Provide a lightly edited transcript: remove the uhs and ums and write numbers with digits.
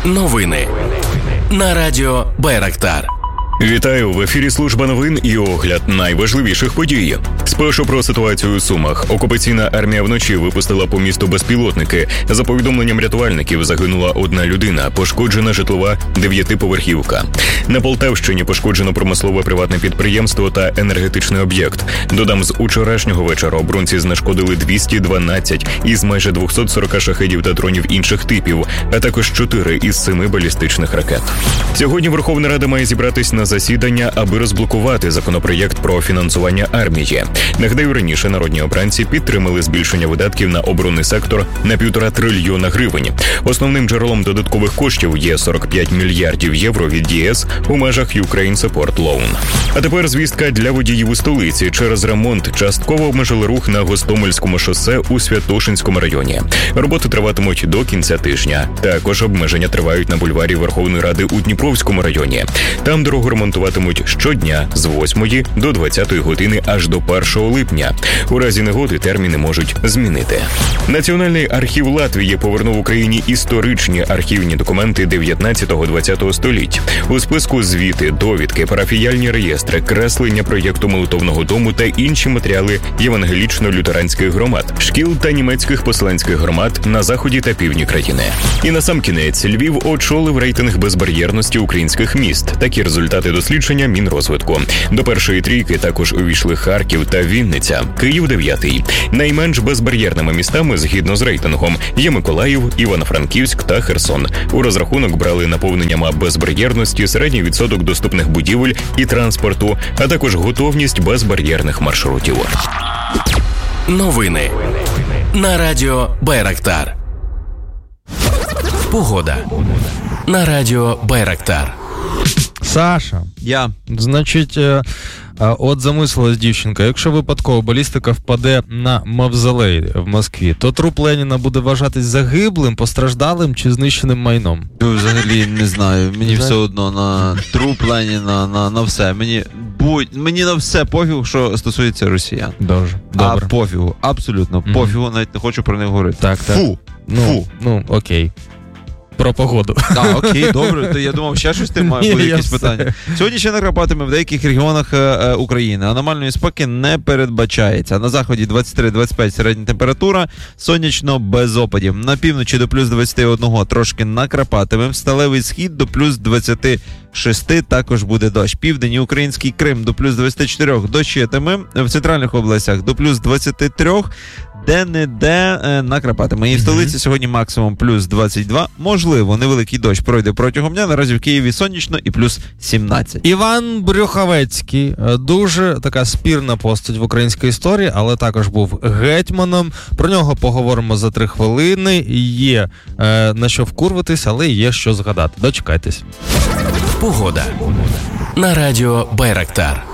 Новини на радіо Байрактар. Вітаю, в ефірі служба новин і огляд найважливіших подій. Спершу про ситуацію у Сумах. Окупаційна армія вночі випустила по місту безпілотники. За повідомленням рятувальників, загинула одна людина, пошкоджена житлова 9-поверхівка. На Полтавщині пошкоджено промислове приватне підприємство та енергетичний об'єкт. Додам, з учорашнього вечора оборонці знешкодили 212 із майже 240 шахедів та дронів інших типів, а також 4 із 7 балістичних ракет. Сьогодні Верховна Рада має зібратись на засідання, аби розблокувати законопроєкт про фінансування армії. Нагадаю, раніше народні обранці підтримали збільшення видатків на оборонний сектор на 1,5 трильйона гривень. Основним джерелом додаткових коштів є 45 мільярдів євро від ЄС у межах Ukraine Support Loan. А тепер звістка для водіїв у столиці. Через ремонт частково обмежили рух на Гостомельському шосе у Святошинському районі. Роботи триватимуть до кінця тижня. Також обмеження тривають на бульварі Верховної Ради у Дніпровському районі. Там дорогу ремонтуватимуть щодня з 8 до 20 години аж до 1 липня. У разі негоди терміни можуть змінити. Національний архів Латвії повернув Україні історичні архівні документи 19-20 століть. У списку звіти, довідки, парафіяльні реєстри, креслення проєкту молитовного дому та інші матеріали євангелічно-лютеранських громад, шкіл та німецьких поселенських громад на заході та півдні країни. І насамкінець, Львів очолив рейтинг безбар'єрності українських міст. Такі результати дослідження Мінрозвитку. До першої трійки також увійшли Харків та Вінниця. Київ 9-й. Найменш безбар'єрними містами, згідно з рейтингом, є Миколаїв, Івано-Франківськ та Херсон. У розрахунок брали наповненням безбар'єрності, середній відсоток доступних будівель і транспорту, а також готовність безбар'єрних маршрутів. Новини на радіо Байрактар. Погода на радіо Байрактар. Саша, значить, от замислилась дівчинка, якщо випадково балістика впаде на мавзолей в Москві, то труп Леніна буде вважатись загиблим, постраждалим чи знищеним майном? Взагалі не знаю, мені все одно на труп Леніна, на все. Мені на все пофігу, що стосується росіян. Добре. А пофігу, абсолютно пофігу, навіть не хочу про них говорити. Так. Фу. Ну, окей. Про погоду. Так, окей, добре. То я думав, ще щось має бути якісь питання. Сьогодні ще накрапатиме в деяких регіонах України. Аномальної спеки не передбачається. На заході 23-25 середня температура, сонячно без опадів. На півночі до плюс 21 трошки накрапатиме. В сталевий схід до плюс 26 також буде дощ. Південь і український Крим до плюс 24 дощитиме. В центральних областях до плюс 23. Де-не-де накрапатиме. І в столиці сьогодні максимум плюс 22. Можливо, невеликий дощ пройде протягом дня. Наразі в Києві сонячно і плюс 17. Іван Брюховецький. Дуже така спірна постать в українській історії, але також був гетьманом. Про нього поговоримо за 3 хвилини. Є на що вкурватись, але є що згадати. Дочекайтесь. Погода на радіо Байрактар.